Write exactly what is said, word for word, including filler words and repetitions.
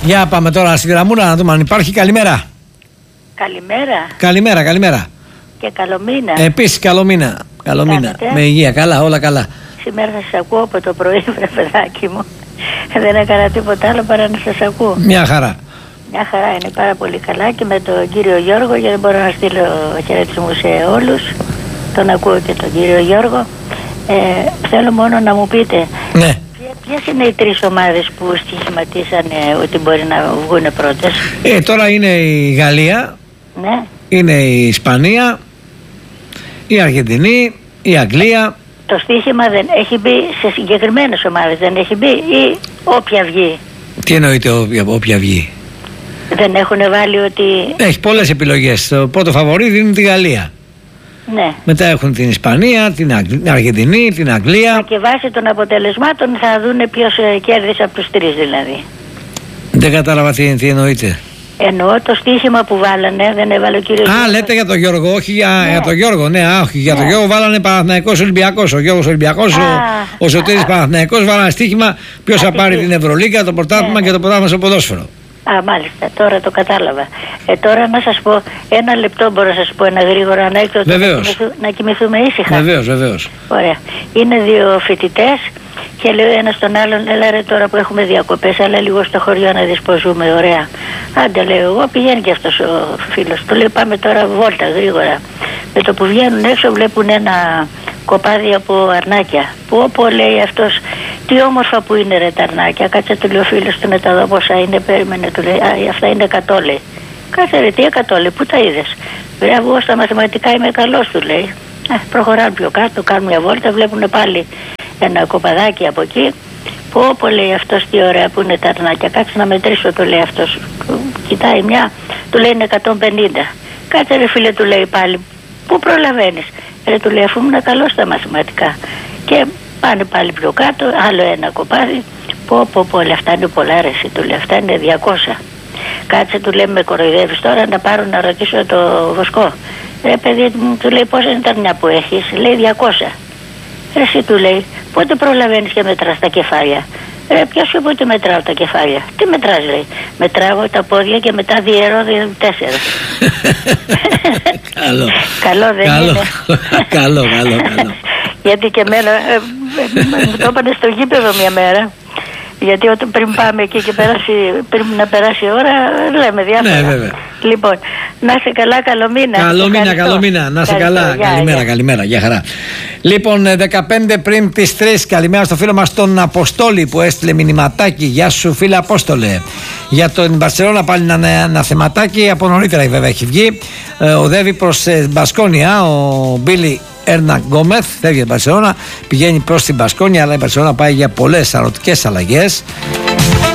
Για πάμε τώρα στη γραμμούλα να δούμε αν υπάρχει. Καλημέρα. Καλημέρα. Καλημέρα, καλημέρα. Και καλό μήνα. Επίσης καλό μήνα. Καλό μήνα. Με υγεία, καλά, όλα καλά. Σήμερα θα σας ακούω από το πρωί, βρε παιδάκι μου. Δεν έκανα τίποτα άλλο παρά να σας ακούω. Μια χαρά. Μια χαρά, είναι πάρα πολύ καλά και με τον κύριο Γιώργο, γιατί μπορώ να στείλω χαιρετισμούς σε όλους. Τον ακούω και τον κύριο Γιώργο. Ε, θέλω μόνο να μου πείτε, ναι. ποιες είναι οι τρεις ομάδες που στοιχηματίσανε ότι μπορεί να βγουν πρώτες? Ε, τώρα είναι η Γαλλία, ναι. Είναι η Ισπανία, η Αργεντινή, η Αγγλία. Το στοίχημα δεν έχει μπει σε συγκεκριμένες ομάδες, δεν έχει μπει, ή όποια βγει? Τι εννοείται όποια, όποια βγει? Δεν έχουν βάλει ότι... Έχει πολλές επιλογές. Το πρώτο φαβορί δίνουν τη Γαλλία. Ναι. Μετά έχουν την Ισπανία, την Αργεντινή, την Αγγλία. Και βάσει των αποτελεσμάτων θα δούνε ποιος ε, κέρδισε από τους τρεις δηλαδή. Δεν κατάλαβα τι, τι εννοείται. Εννοώ το στοίχημα που βάλανε, δεν έβαλε ο κύριος... Α, Γιώργος. Λέτε για τον Γιώργο, όχι για, ναι. για τον Γιώργο, ναι, α, όχι για ναι. τον Γιώργο βάλανε Παναθηναϊκός Ολυμπιακός. Ο Γιώργος Ολυμπιακός, ο, ο Σωτήρης Παναθηναϊκός βάλανε στοίχημα ποιος θα πάρει την Ευρωλίγκα, το πρωτάθλημα ναι. και το πρωτάθλημα στο ποδόσφαιρο. Α, μάλιστα, τώρα το κατάλαβα. Ε, τώρα να σας πω, ένα λεπτό μπορώ να σας πω ένα γρήγορο ανέκδοτο. Βεβαίως. Να, κοιμηθού, να κοιμηθούμε ήσυχα. Βεβαίως, βεβαίως. Ωραία. Είναι δύο φοιτητές και λέει ένας τον άλλον, έλα ρε τώρα που έχουμε διακοπές, αλλά λίγο στο χωριό να δεις πως ζούμε, ωραία. Άντε λέω εγώ, πηγαίνει και αυτός ο φίλος. Του λέει πάμε τώρα βόλτα γρήγορα. Με το που βγαίνουν έξω βλέπουν ένα κοπάδι από αρνάκια. Που όπου λέει αυτός, τι όμορφα που είναι ρε τα αρνάκια. Κάτσε του λέει ο φίλος του να τα δω πόσα είναι, περίμενε του λέει, α, αυτά είναι εκατό λέει. Κάτσε ρε, τι εκατό λέει, πού τα είδες? Βρε, εγώ στα μαθηματικά είμαι καλός του λέει. Ε, προχωράνε πιο κάτω, κάνουν μια βόλτα, βλέπουν πάλι ένα κοπαδάκι από εκεί. Που όπου λέει αυτός, τι ωραία που είναι τα αρνάκια. Κάτσε να μετρήσω, του λέει αυτός. Κοιτάει μια, του λέει είναι εκατόν πενήντα. Κάτσε ρε φίλε, του λέει πάλι, πού προλαβαίνεις? Ρε, του λέει αφού ήμουν καλός στα μαθηματικά. Και πάνε πάλι πιο κάτω, άλλο ένα κοπάδι. Πω πω πω, αυτά είναι πολλά ρε, του λέει, αυτά είναι διακόσια. Κάτσε, του λέει, με κοροϊδεύεις τώρα, να πάρω να ρωτήσω το Βοσκό. Ρε παιδί μου, του λέει, πόσα είναι τα αρνιά που έχεις? Λέει διακόσια. Ρε, εσύ, του λέει, πότε προλαβαίνεις και μετράς τα κεφάλια? Ρε, ποιος σου είπε ότι μετράω τα κεφάλια? Τι μετράς λέει? Μετράω τα πόδια και μετά διαιρώ τέσσερα. Καλό. Καλό δεν καλό, είναι? Καλό, καλό, καλό. Γιατί και εμένα ε, ε, μου το έπανε στο γήπεδο μια μέρα. Γιατί όταν πριν πάμε εκεί και περάσει, πριν να περάσει η ώρα, λέμε διάφορα. Ναι, βέβαια. Λοιπόν, να είσαι καλά, καλό μήνα. Καλό μήνα, καλό μήνα. Να είσαι καλά. Γεια, καλημέρα, γεια. καλημέρα. Γεια χαρά. Λοιπόν, δεκαπέντε πριν τις τρεις, καλημέρα στο φίλο μας τον Αποστόλη που έστειλε μηνυματάκι. Γεια σου, φίλε Απόστολε. Για τον Μπαρσελόνα πάλι ένα, ένα θεματάκι. Από νωρίτερα βέβαια έχει βγει. Ε, οδεύει προς ε, Μπασκόνια ο Μπίλι Έρνα Γκόμεθ, φεύγει η Μπαρσελόνα, πηγαίνει προς την Μπασκόνια, αλλά η Μπαρσελόνα πάει για πολλές αρωτικές αλλαγές.